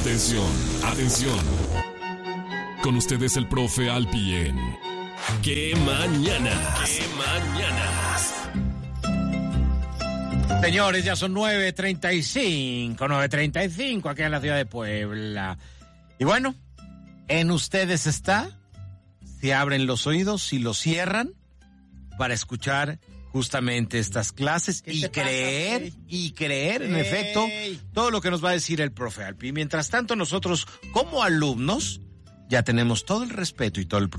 Atención, atención. Con ustedes el profe Alpi en ¡Qué mañanas! ¡Qué mañanas! Señores, ya son 9:35 aquí en la ciudad de Puebla. Y bueno, en ustedes está si abren los oídos, si los cierran para escuchar justamente estas clases y creer, en efecto, todo lo que nos va a decir el profe Alpi. Mientras tanto, nosotros como alumnos ya tenemos todo el respeto y todo el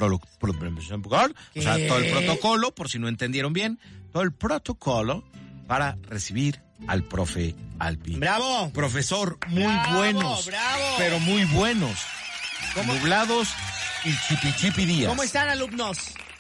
protocolo, por si no entendieron bien, todo el protocolo para recibir al profe Alpi. ¡Bravo! Profesor, muy buenos, bravo. pero muy buenos. Nublados y Chipi Díaz. ¿Cómo están, alumnos?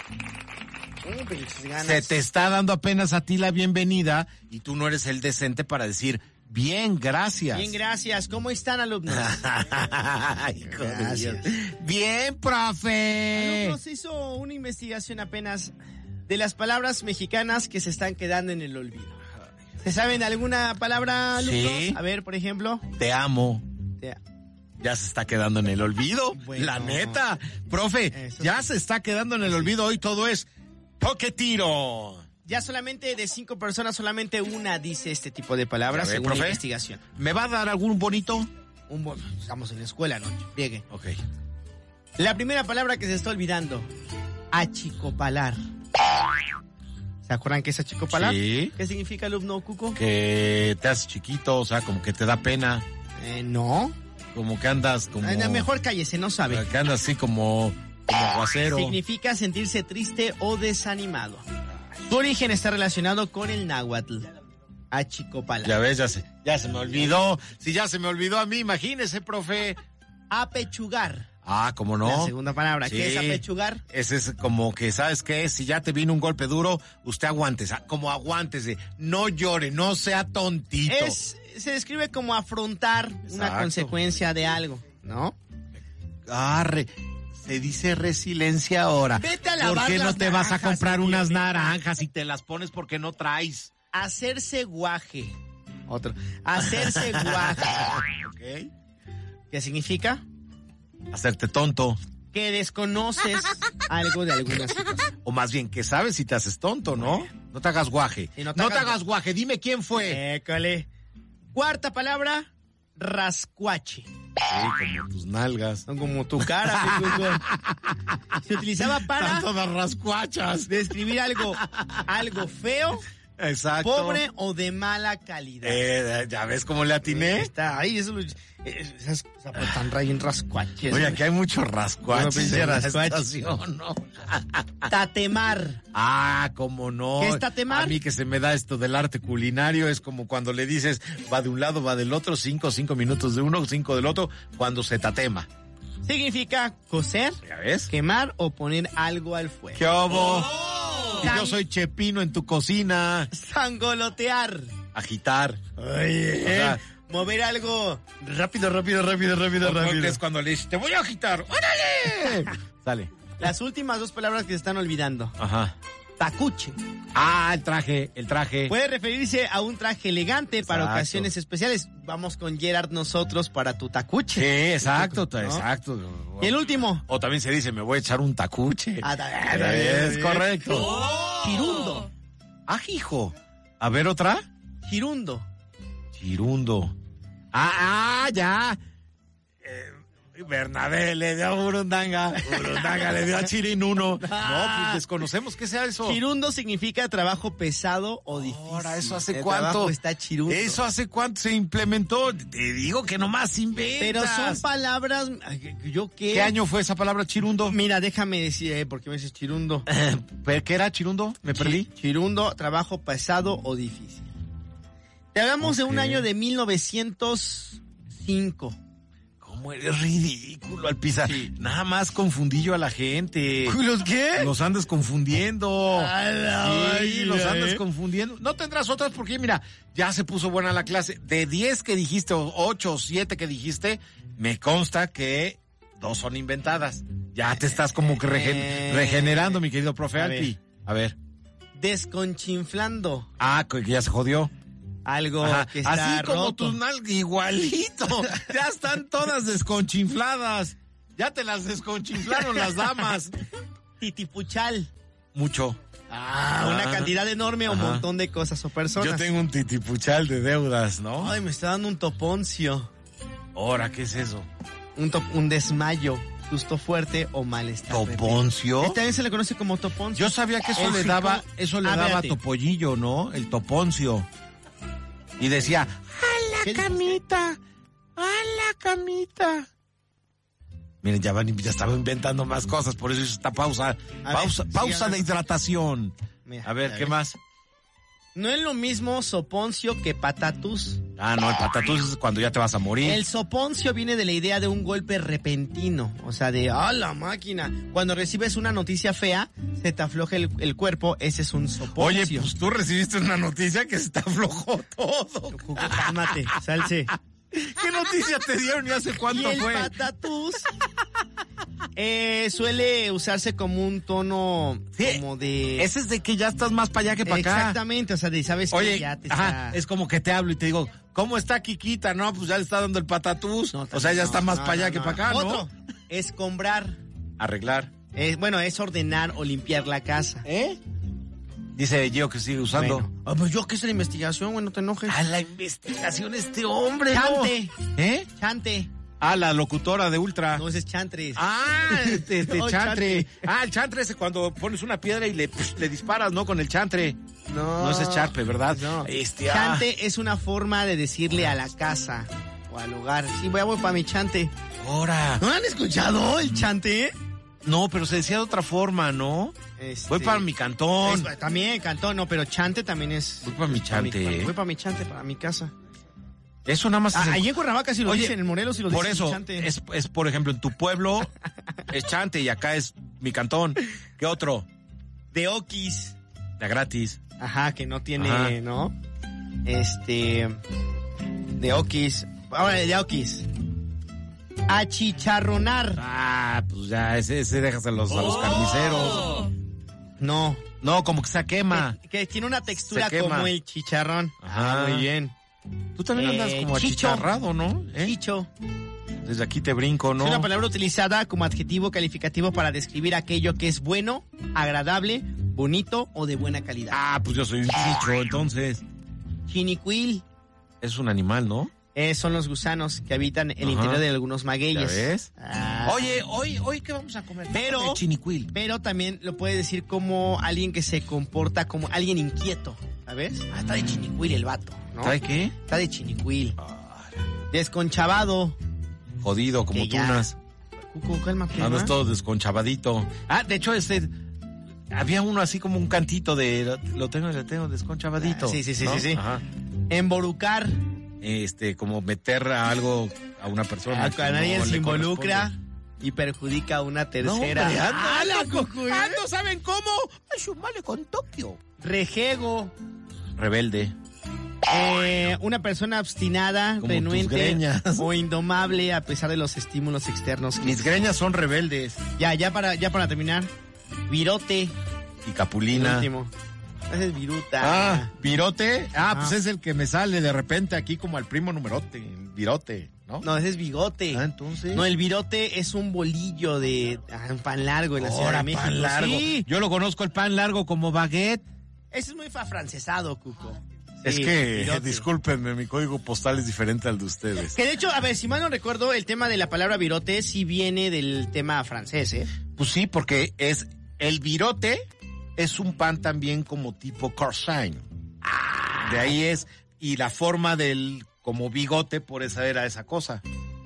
Se te está dando apenas a ti la bienvenida y tú no eres el decente para decir bien, gracias. Bien, gracias. ¿Cómo están, alumnos? Gracias. Bien, profe. Alumnos, se hizo una investigación apenas de las palabras mexicanas que se están quedando en el olvido. ¿Se saben alguna palabra, alumnos? Sí. A ver, por ejemplo. Te amo. Te- Ya se está quedando en el olvido. Bueno. La neta. Profe, Eso ya sí. se está quedando en el olvido. Hoy todo es toque tiro. Ya solamente de 5 personas, solamente una dice este tipo de palabras A ver, según profe. la investigación. ¿Me va a dar algún bonito? Estamos en la escuela, ¿no? Llegue. Ok. La primera palabra que se está olvidando. Achicopalar. ¿Se acuerdan qué es achicopalar? Sí. ¿Qué significa, alumno Cuco? Que te haces chiquito, o sea, como que te da pena. No. Como que andas como... Mejor cállese, no sabe. Que andas así como aguacero. Significa sentirse triste o desanimado. Su origen está relacionado con el náhuatl. Achicopalar. Ya ves, ya se me olvidó. Si ya se me olvidó a mí, imagínese, profe. Apechugar. Ah, ¿cómo no? La segunda palabra. Sí. ¿Qué es apechugar? Ese es como que, ¿sabes qué? Si ya te vino un golpe duro, usted aguántese. Como aguántese. No llore, no sea tontito. Se describe como afrontar una Exacto. consecuencia de algo, ¿no? Se dice resiliencia ahora. Vete a ¿Por lavar qué no las te vas a naranjas, comprar unas idiota? naranjas y te las pones porque no traes? Hacerse guaje. Otro. Hacerse guaje. ¿Ok? ¿Qué significa? Hacerte tonto. Que desconoces algo de alguna situación. O más bien, que sabes si te haces tonto, ¿no? No te hagas guaje. Sí, no no te te hagas hagas guaje. Dime quién fue. École. Cuarta palabra, rascuache. Sí, como tus nalgas. Son como tu cara, Cuco. Se utilizaba para Están todas rascuachas. describir algo feo, Exacto. pobre o de mala calidad. ¿Ya ves cómo le atiné? Está ahí, esas tan rayen rascuaches. Oye, aquí hay muchos rascuaches. Como pinche en la rascuache. estación, ¿no? Tatemar. Ah, cómo no. ¿Qué es tatemar? A mí que se me da esto del arte culinario, es como cuando le dices, va de un lado, va del otro, 5 minutos de uno, 5 del otro, cuando se tatema. Significa cocer, ¿Ya ves? quemar o poner algo al fuego. ¿Qué obo? Oh. Y yo soy chepino en tu cocina. Sangolotear. Agitar. Oye, O sea, mover algo rápido. porque es cuando le dices, te voy a agitar. ¡Órale! Sale. Las últimas 2 palabras que se están olvidando. Ajá. Tacuche. Ah, el traje. Puede referirse a un traje elegante para Exacto. ocasiones especiales. Vamos con Gerard nosotros para tu Sí, tacuche. exacto, ¿No? exacto. Y el último. O también se dice, me voy a echar un tacuche. Es correcto. Chirundo. Ah, hijo. A ver, ¿otra? Chirundo. Chirundo. Ya. Bernabé le dio a Burundanga. Burundanga le dio a Chirinuno. No, pues desconocemos qué sea eso. Chirundo significa trabajo pesado o difícil. Ahora, ¿eso hace El cuánto? trabajo está chirundo. ¿Eso hace cuánto se implementó? Te digo que nomás inventas. Pero son palabras. ¿Yo qué? ¿Qué año fue esa palabra chirundo? Mira, déjame decir, ¿por qué me dices chirundo? ¿Qué era chirundo? Me perdí. Chirundo, trabajo pesado o difícil. Te hablamos de un Ok. año de 1905. ¿Cómo eres ridículo, Alpiza? Sí. Nada más confundillo a la gente. ¿Los qué? Los andas confundiendo. A la Sí, vaina, los andas ¿eh? confundiendo. No tendrás otras porque, mira, ya se puso buena la clase. De 10 que dijiste, o 8 o 7 que dijiste, me consta que 2 son inventadas. Ya te estás como que regenerando, mi querido profe A Alpi. A ver. Desconchinflando. Ah, que ya se jodió. algo Ajá. que está Así como roto. tus nalgas, igualito. Ya están todas desconchinfladas. Ya te las desconchinflaron las damas. Titipuchal. Mucho. Una cantidad enorme o un Ajá. montón de cosas o personas. Yo tengo un titipuchal de deudas, ¿no? Ay, me está dando un toponcio. Ahora, ¿qué es eso? Un desmayo, susto fuerte o malestar. ¿Toponcio? Este también se le conoce como toponcio. Yo sabía que eso El le psico- daba Espérate. topollillo, ¿no? El toponcio. Y decía, ¡a ¿Qué la camita! ¡A la camita! Miren, ya estaba inventando más cosas, por eso hizo esta pausa. A Pausa, ver, pausa siga. de hidratación. Mira, A ver, ¿qué más? No es lo mismo soponcio que patatus. Ah, no, el patatús es cuando ya te vas a morir. El soponcio viene de la idea de un golpe repentino, o sea, de ¡ah, la máquina! Cuando recibes una noticia fea, se te afloja el cuerpo, ese es un soponcio. Oye, pues tú recibiste una noticia que se te aflojó todo. Cuco, cálmate, salse. ¿Qué noticia te dieron y hace cuánto Y el fue? patatús suele usarse como un tono Sí, como de... Ese es de que ya estás más para allá que para acá. Exactamente, o sea, de sabes que Oye, ya te ajá, está... es como que te hablo y te digo, ¿cómo está Kikita? No, pues ya le está dando el patatús. No, o sea, ya no, está más no, para allá no, que no. para acá, ¿no? Otro, escombrar. Arreglar. Bueno, es ordenar o limpiar la casa. ¿Eh? Dice Gio que sigue usando. Bueno, pues yo qué es la investigación, güey, no te enojes. A la investigación este hombre, ¿no? Chante. ¿Eh? Chante. Ah, la locutora de Ultra. No, ese es chantres. Ah, No, chantre. chantre. Ah, el chantre es cuando pones una piedra y le disparas, ¿no? Con el chantre. No, ese es charpe, ¿verdad? No. Este, Chante es una forma de decirle a la casa o al hogar. Sí, voy para mi chante. Ahora. ¿No lo han escuchado el chante? No, pero se decía de otra forma, ¿no? Voy para mi cantón. También cantón, no, pero chante también es... Voy para mi chante. Voy para mi chante, para mi casa. Eso nada más es Allí en Cuernavaca sí lo Oye, dicen, en Morelos sí lo por dicen. eso, Chante. es, por ejemplo, en tu pueblo es chante y acá es mi cantón. ¿Qué otro? De Oquis. La gratis. Ajá, que no tiene, Ajá. ¿no? De Oquis. Ahora, de Oquis. Achicharronar. Ah, pues ya, ese dejas a los carniceros. No. No, como que se quema. Que tiene una textura Se quema. como el chicharrón. Ajá. Ah, muy bien. Tú también andas como chicho. achicharrado, ¿no? ¿Eh? Chicho. Desde aquí te brinco, ¿no? Es una palabra utilizada como adjetivo calificativo para describir aquello que es bueno, agradable, bonito o de buena calidad. Ah, pues yo soy un chicho, entonces. Chinicuil. Es un animal, ¿no? Son los gusanos que habitan el Ajá. interior de algunos magueyes. ¿Ya ves? Ah. Oye, hoy ¿qué vamos a comer? Pero- El chinicuil. Pero también lo puede decir como alguien que se comporta como alguien inquieto, ¿sabes? Ah, está de chinicuil el vato, ¿no? ¿Sabe qué? Está de chinicuil. Desconchavado. Jodido, como Que ya. tunas. Cuco, cálmate. Andas ¿no? todo desconchavadito. Ah, de hecho, había uno así como un cantito de lo tengo desconchavadito. Ah, sí, ¿no? sí. Ajá. Emborucar. Como meter a algo a una persona. que Cuando no alguien se le involucra corresponde. y perjudica a una No, tercera. hombre, ¡Hala, ¿saben cómo? Ay, su madre con Tokio. Rejego. Rebelde. Una persona obstinada, Como tus renuente greñas. o indomable a pesar de los estímulos externos. Mis greñas son rebeldes. Ya para terminar. Virote. Y El Capulina. último. Ese es viruta. Ah, virote. Pues Ah. es el que me sale de repente aquí como al primo numerote. El virote, ¿no? No, ese es bigote. Ah, entonces. No, el virote es un bolillo de un pan largo en la Ciudad Ahora, de México. pan largo. Sí. Yo lo conozco el pan largo como baguette. Ese es muy afrancesado, Cuco. Es Sí, que, virote. discúlpenme, mi código postal es diferente al de ustedes. Que de hecho, a ver, si mal no recuerdo, el tema de la palabra virote sí viene del tema francés, ¿eh? Pues sí, porque es el virote es un pan también como tipo croissant. De ahí es, y la forma del como bigote, por esa era esa cosa.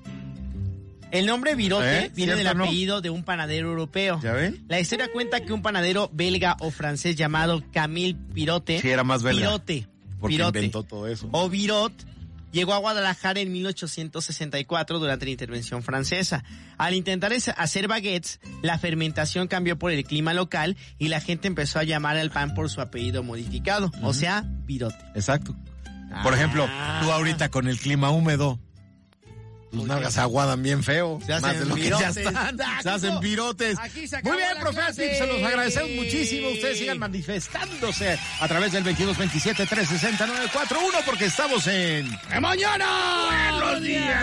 El nombre virote viene del ¿Cierto, no? apellido de un panadero europeo. ¿Ya ven? La historia cuenta que un panadero belga o francés llamado Camille Pirote. Sí, era más belga. Pirote. Porque Pirote. inventó todo eso. O Virot, llegó a Guadalajara en 1864 durante la intervención francesa. Al intentar hacer baguettes, la fermentación cambió por el clima local y la gente empezó a llamar al pan por su apellido modificado, o sea, Virote. Exacto. Por ejemplo, tú ahorita con el clima húmedo, Tus nalgas se aguadan bien feo. Se hacen más de lo que ya virotes. están. Se hacen virotes. Aquí se acabó Muy bien, la profe clase. Alpi, se los agradecemos muchísimo. Ustedes sigan manifestándose a través del 2227-360-941 porque estamos en... ¡Que mañana! ¡Buenos días!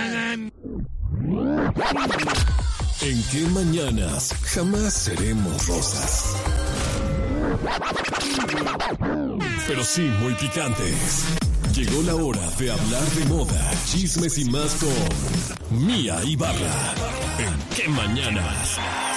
En qué mañanas jamás seremos rosas. Pero sí muy picantes. Llegó la hora de hablar de moda, chismes y más con Mía Ibarra. En qué mañanas.